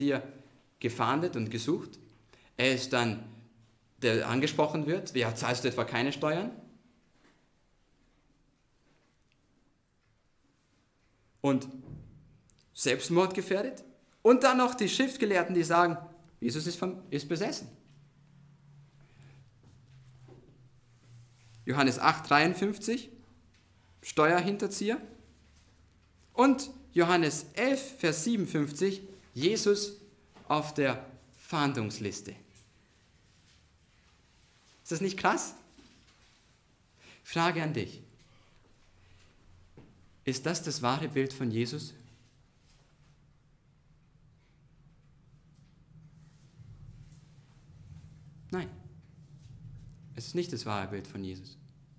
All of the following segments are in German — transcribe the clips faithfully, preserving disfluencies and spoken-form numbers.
hier gefahndet und gesucht. Er ist dann, der angesprochen wird, ja, zahlst du etwa keine Steuern? Und Selbstmord gefährdet. Und dann noch die Schriftgelehrten, die sagen, Jesus ist, vom, ist besessen. Johannes acht, dreiundfünfzig, Steuerhinterzieher. Und Johannes elf, Vers siebenundfünfzig, Jesus auf der Fahndungsliste. Ist das nicht krass? Frage an dich. Ist das das wahre Bild von Jesus? Nein, es ist nicht das wahre Bild von Jesus.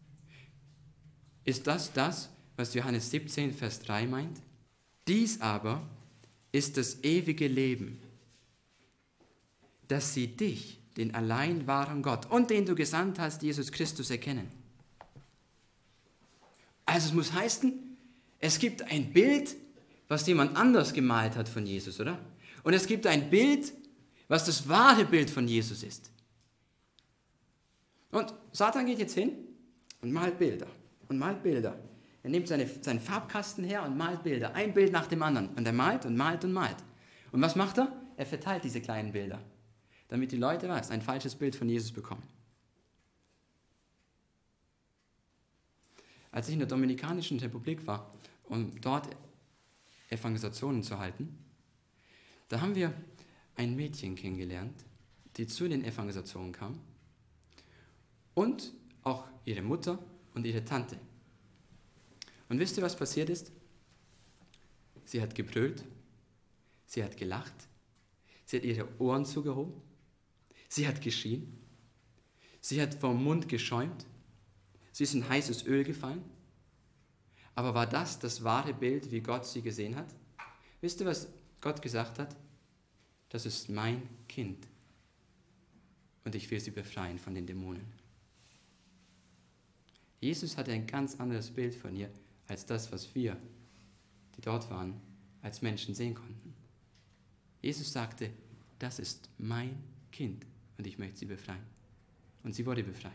Ist das das, was Johannes siebzehn, Vers drei meint? Dies aber ist das ewige Leben, dass sie dich, den allein wahren Gott und den du gesandt hast, Jesus Christus, erkennen. Also es muss heißen, es gibt ein Bild, was jemand anders gemalt hat von Jesus, oder? Und es gibt ein Bild, was das wahre Bild von Jesus ist. Und Satan geht jetzt hin und malt Bilder und malt Bilder. Er nimmt seine, seinen Farbkasten her und malt Bilder, ein Bild nach dem anderen. Und er malt und malt und malt. Und was macht er? Er verteilt diese kleinen Bilder, damit die Leute, was, ein falsches Bild von Jesus bekommen. Als ich in der Dominikanischen Republik war, um dort Evangelisationen zu halten, da haben wir ein Mädchen kennengelernt, die zu den Evangelisationen kam und auch ihre Mutter und ihre Tante. Und wisst ihr, was passiert ist? Sie hat gebrüllt, sie hat gelacht, sie hat ihre Ohren zugehoben, sie hat geschrien, sie hat vom Mund geschäumt, sie ist in heißes Öl gefallen. Aber war das das wahre Bild, wie Gott sie gesehen hat? Wisst ihr, was Gott gesagt hat? Das ist mein Kind und ich will sie befreien von den Dämonen. Jesus hatte ein ganz anderes Bild von ihr, als das, was wir, die dort waren, als Menschen sehen konnten. Jesus sagte, das ist mein Kind und ich möchte sie befreien. Und sie wurde befreit.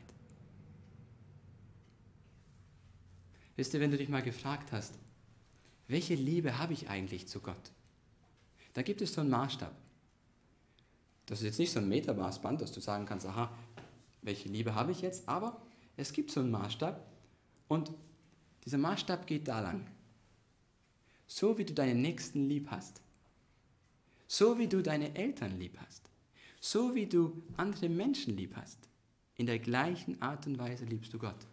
Wisst ihr, wenn du dich mal gefragt hast, welche Liebe habe ich eigentlich zu Gott? Da gibt es so einen Maßstab. Das ist jetzt nicht so ein Metermaßband, dass du sagen kannst, aha, welche Liebe habe ich jetzt? Aber es gibt so einen Maßstab und dieser Maßstab geht da lang. So wie du deinen Nächsten lieb hast, so wie du deine Eltern lieb hast, so wie du andere Menschen lieb hast, in der gleichen Art und Weise liebst du Gott.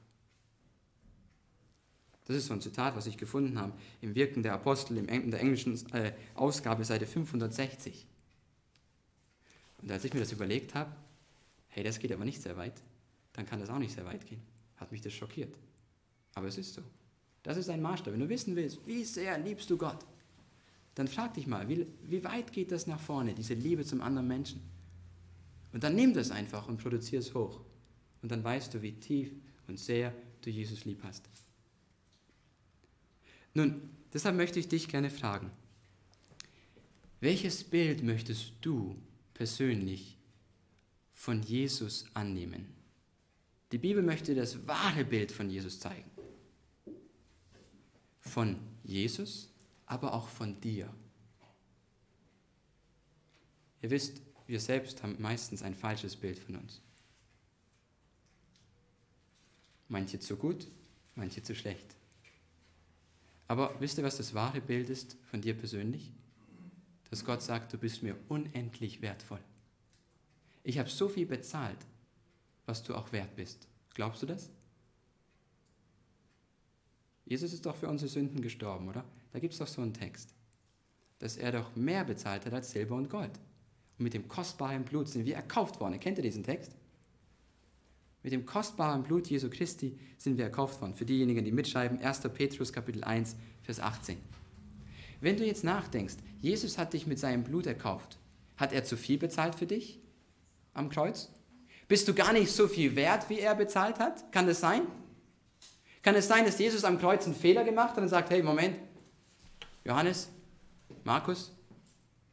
Das ist so ein Zitat, was ich gefunden habe im Wirken der Apostel in der englischen äh, Ausgabe, Seite fünfhundertsechzig. Und als ich mir das überlegt habe, hey, das geht aber nicht sehr weit, dann kann das auch nicht sehr weit gehen. Hat mich das schockiert. Aber es ist so. Das ist ein Maßstab. Wenn du wissen willst, wie sehr liebst du Gott, dann frag dich mal, wie, wie weit geht das nach vorne, diese Liebe zum anderen Menschen? Und dann nimm das einfach und produzier es hoch. Und dann weißt du, wie tief und sehr du Jesus lieb hast. Nun, deshalb möchte ich dich gerne fragen, welches Bild möchtest du persönlich von Jesus annehmen? Die Bibel möchte das wahre Bild von Jesus zeigen. Von Jesus, aber auch von dir. Ihr wisst, wir selbst haben meistens ein falsches Bild von uns. Manche zu gut, manche zu schlecht. Aber wisst ihr, was das wahre Bild ist von dir persönlich? Dass Gott sagt, du bist mir unendlich wertvoll. Ich habe so viel bezahlt, was du auch wert bist. Glaubst du das? Jesus ist doch für unsere Sünden gestorben, oder? Da gibt es doch so einen Text, dass er doch mehr bezahlt hat als Silber und Gold. Und mit dem kostbaren Blut sind wir erkauft worden. Kennt ihr diesen Text? Mit dem kostbaren Blut Jesu Christi sind wir erkauft worden. Für diejenigen, die mitschreiben, erster Petrus Kapitel eins, Vers achtzehn. Wenn du jetzt nachdenkst, Jesus hat dich mit seinem Blut erkauft, hat er zu viel bezahlt für dich am Kreuz? Bist du gar nicht so viel wert, wie er bezahlt hat? Kann das sein? Kann es sein, dass Jesus am Kreuz einen Fehler gemacht hat und sagt, hey, Moment, Johannes, Markus,